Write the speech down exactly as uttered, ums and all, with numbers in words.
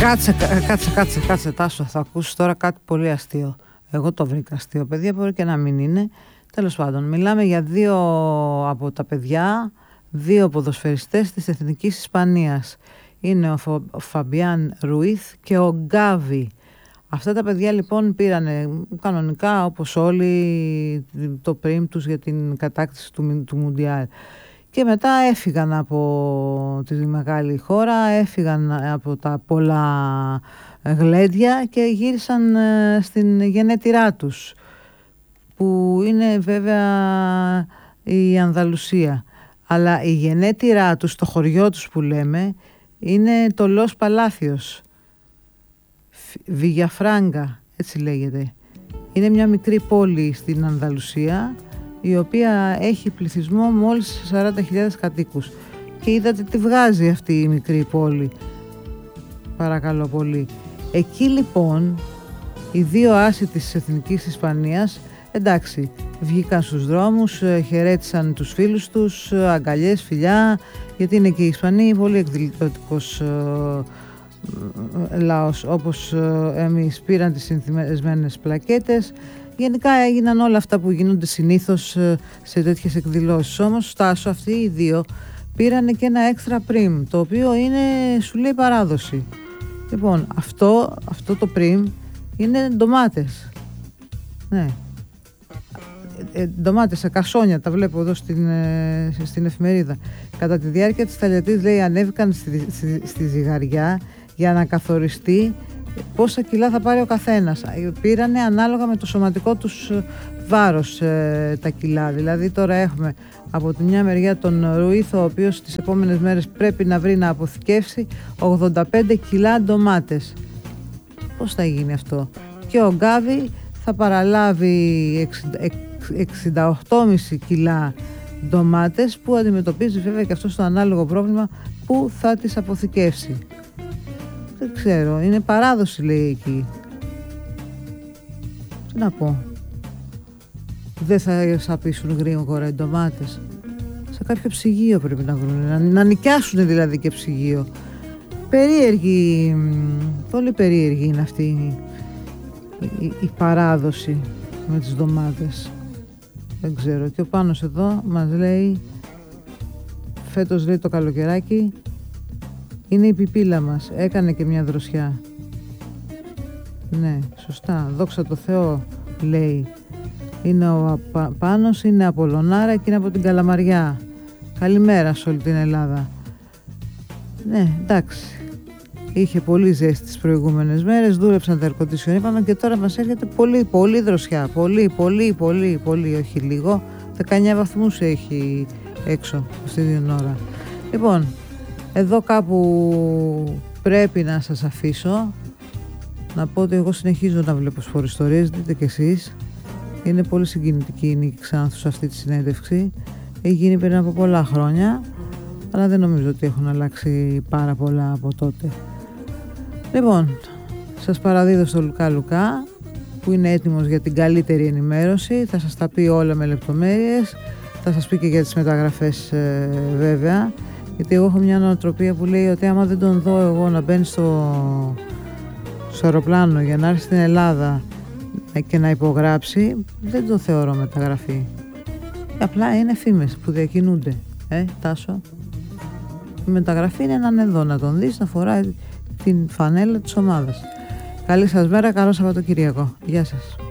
Κάτσε, κάτσε, κάτσε, κάτσε, Τάσο, θα ακούσεις τώρα κάτι πολύ αστείο. Εγώ το βρήκα αστείο, παιδιά, μπορεί και να μην είναι. Τέλος πάντων, μιλάμε για δύο από τα παιδιά, δύο ποδοσφαιριστές της Εθνικής Ισπανίας. Είναι ο, Φο, ο Φαμπιάν Ρουίθ και ο Γκάβι. Αυτά τα παιδιά λοιπόν πήρανε κανονικά, όπως όλοι, το πριμ τους για την κατάκτηση του, του Μουντιάλ. Και μετά έφυγαν από τη μεγάλη χώρα, έφυγαν από τα πολλά γλέντια και γύρισαν στην γενέτειρά τους, που είναι βέβαια η Ανδαλουσία. Αλλά η γενέτειρά τους, το χωριό τους που λέμε, είναι το Λος Παλάθιος, Βιγιαφράγκα, έτσι λέγεται. Είναι μια μικρή πόλη στην Ανδαλουσία, η οποία έχει πληθυσμό μόλις σαράντα χιλιάδες κατοίκους. Και είδατε τι βγάζει αυτή η μικρή πόλη. Παρακαλώ πολύ. Εκεί λοιπόν οι δύο άσοι της Εθνικής Ισπανίας, εντάξει, βγήκαν στους δρόμους, χαιρέτησαν τους φίλους τους, αγκαλιές, φιλιά, γιατί είναι και οι Ισπανοί πολύ εκδηλωτικός λαός, όπως εμείς. Πήραν τις συνηθισμένες πλακέτες. Γενικά έγιναν όλα αυτά που γίνονται συνήθως σε τέτοιες εκδηλώσεις. Όμως, Στάσο, αυτοί οι δύο πήρανε και ένα έξτρα πριμ, το οποίο είναι, σου λέει, παράδοση. Λοιπόν, αυτό, αυτό το πριμ είναι ντομάτες. Ναι. Ε, ντομάτες σε κασόνια, τα βλέπω εδώ στην, ε, στην εφημερίδα. Κατά τη διάρκεια της ταλιατής, λέει, ανέβηκαν στη, στη, στη ζυγαριά για να καθοριστεί πόσα κιλά θα πάρει ο καθένας. Πήρανε ανάλογα με το σωματικό τους βάρος ε, τα κιλά. Δηλαδή τώρα έχουμε από τη μια μεριά τον Ρουίθο, ο οποίος τις επόμενες μέρες πρέπει να βρει να αποθηκεύσει ογδόντα πέντε κιλά ντομάτες. Πώς θα γίνει αυτό? Και ο Γκάβι θα παραλάβει εξήντα οκτώ κόμμα πέντε κιλά ντομάτες, που αντιμετωπίζει βέβαια και αυτό στο ανάλογο πρόβλημα που θα τις αποθηκεύσει. Δεν ξέρω, είναι παράδοση, λέει εκεί. Τι να πω. Δεν θα σαπίσουν γρήγορα οι ντομάτες. Σε κάποιο ψυγείο πρέπει να βρουν, να, να νοικιάσουν δηλαδή και ψυγείο. Περίεργη, πολύ περίεργη είναι αυτή η, η, η παράδοση με τις ντομάτες. Δεν ξέρω. Και ο Πάνος εδώ μας λέει, φέτος, λέει, το καλοκαιράκι είναι η πιπίλα μας. Έκανε και μια δροσιά. Ναι, σωστά. Δόξα τω Θεώ, λέει. Είναι ο Πάνος, είναι από Λονάρα και είναι από την Καλαμαριά. Καλημέρα σε όλη την Ελλάδα. Ναι, εντάξει. Είχε πολύ ζέστη τις προηγούμενες μέρες, δούλεψαν τα air-condition, είπαμε, και τώρα μας έρχεται πολύ, πολύ δροσιά. Πολύ, πολύ, πολύ, πολύ, όχι λίγο. δεκαεννιά βαθμούς έχει έξω αυτή την ώρα. Λοιπόν, εδώ κάπου πρέπει να σας αφήσω. Να πω ότι εγώ συνεχίζω να βλέπω σποριστορίες, δείτε κι εσείς. Είναι πολύ συγκινητική η Νίκη Ξάνθου αυτή τη συνέντευξη. Έχει γίνει πριν από πολλά χρόνια, αλλά δεν νομίζω ότι έχουν αλλάξει πάρα πολλά από τότε. Λοιπόν, σας παραδίδω στο Λουκά Λουκά, που είναι έτοιμος για την καλύτερη ενημέρωση. Θα σας τα πει όλα με λεπτομέρειες. Θα σας πει και για τις μεταγραφές ε, βέβαια. Γιατί εγώ έχω μια νοοτροπία που λέει ότι άμα δεν τον δω εγώ να μπαίνει στο, στο αεροπλάνο για να έρθει στην Ελλάδα και να υπογράψει, δεν το θεωρώ μεταγραφή. Απλά είναι φήμες που διακινούνται. Ε, Τάσο. Η μεταγραφή είναι να είναι εδώ, να τον δεις, να φοράει την φανέλα της ομάδας. Καλή σας μέρα, καλό Σαββατοκύριακο. Γεια σας.